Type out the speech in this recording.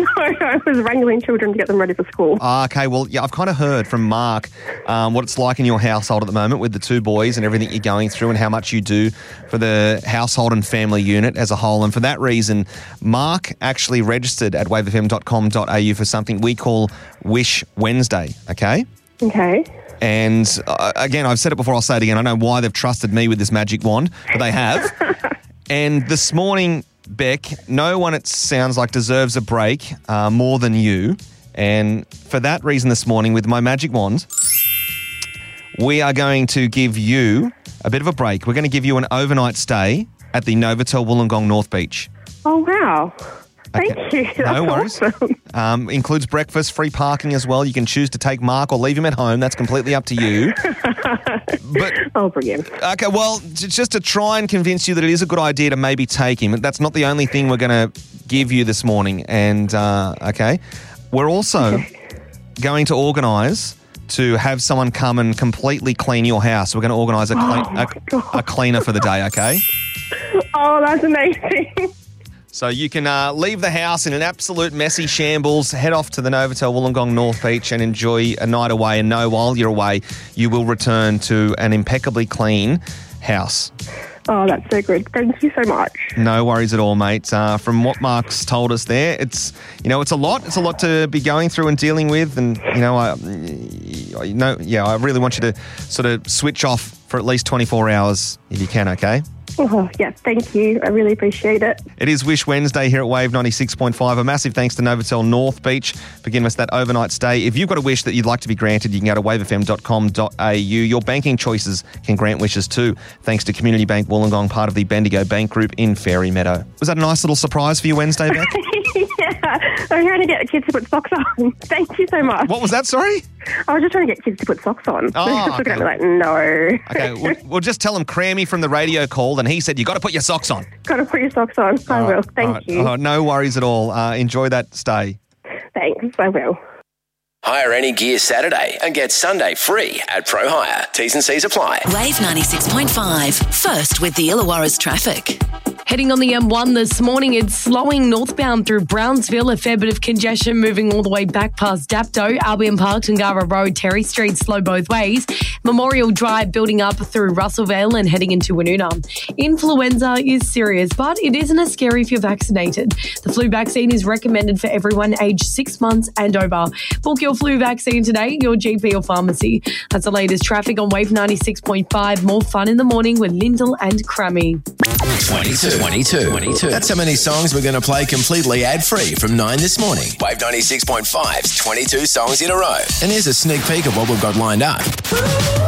I was wrangling children to get them ready for school. Okay, well, yeah, I've kind of heard from Mark what it's like in your household at the moment with the two boys and everything you're going through and how much you do for the household and family unit as a whole. And for that reason, Mark actually registered at wavefm.com.au for something we call Wish Wednesday, okay? Okay. And again, I've said it before, I'll say it again. I don't know why they've trusted me with this magic wand, but they have. And this morning, Beck, no one, it sounds like, deserves a break more than you. And for that reason this morning, with my magic wand, we are going to give you a bit of a break. We're going to give you an overnight stay at the Novotel Wollongong North Beach. Oh, wow. Thank you. No worries. Awesome. Includes breakfast, free parking as well. You can choose to take Mark or leave him at home. That's completely up to you. Oh, brilliant. Okay, well, just to try and convince you that it is a good idea to maybe take him, that's not the only thing we're going to give you this morning. And, okay, we're also going to organise to have someone come and completely clean your house. We're going to organise a cleaner for the day, okay? Oh, that's amazing. So you can leave the house in an absolute messy shambles, head off to the Novotel Wollongong North Beach and enjoy a night away, and know while you're away you will return to an impeccably clean house. Oh, that's so good. Thank you so much. No worries at all, mate. From what Mark's told us there, it's a lot. It's a lot to be going through and dealing with, and I really want you to sort of switch off for at least 24 hours if you can, okay? Oh, yeah, thank you. I really appreciate it. It is Wish Wednesday here at Wave 96.5. A massive thanks to Novotel North Beach for giving us that overnight stay. If you've got a wish that you'd like to be granted, you can go to wavefm.com.au. Your banking choices can grant wishes too, thanks to Community Bank Wollongong, part of the Bendigo Bank Group in Fairy Meadow. Was that a nice little surprise for you Wednesday, Beck? Yeah, I'm trying to get the kids to put socks on. Thank you so much. What was that, sorry? I was just trying to get kids to put socks on. Oh, They're just looking at me like, no. Okay, we'll just tell him Crammy from the radio called and he said, you got to put your socks on. Got to put your socks on. I will. Thank you. No worries at all. Enjoy that stay. Thanks, I will. Hire any gear Saturday and get Sunday free at Pro Hire. T's and C's apply. Wave 96.5. First with the Illawarra's traffic. Heading on the M1 this morning, it's slowing northbound through Brownsville, a fair bit of congestion moving all the way back past Dapto, Albion Park, Tangara Road, Terry Street, slow both ways. Memorial Drive building up through Russellvale and heading into Woonona. Influenza is serious, but it isn't as scary if you're vaccinated. The flu vaccine is recommended for everyone aged 6 months and over. Book your flu vaccine today, your GP or pharmacy. That's the latest traffic on Wave 96.5. More fun in the morning with Lyndall and Crammy. 22. That's how many songs we're going to play completely ad-free from 9 this morning. Wave 96.5's 22 songs in a row. And here's a sneak peek of what we've got lined up.